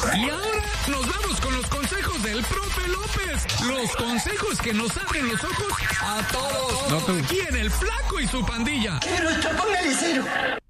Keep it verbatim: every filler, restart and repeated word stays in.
Y ahora nos vamos con los consejos del profe López. Los consejos que nos abren los ojos a todos. No, tú. Aquí en El Flaco y su pandilla. ¡Pero esto, póngale cero!